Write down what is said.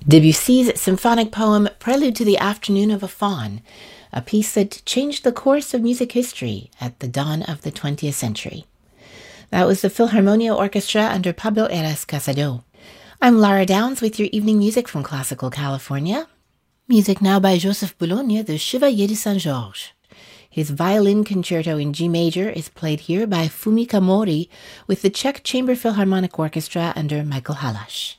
Debussy's symphonic poem Prelude to the Afternoon of a Faun, a piece that changed the course of music history at the dawn of the 20th century. That was the Philharmonia Orchestra under Pablo Heras Casado. I'm Lara Downs with your evening music from Classical California. Music now by Joseph Boulogne, the Chevalier de Saint-Georges. His violin concerto in G major is played here by Fumika Mori with the Czech Chamber Philharmonic Orchestra under Michael Halász.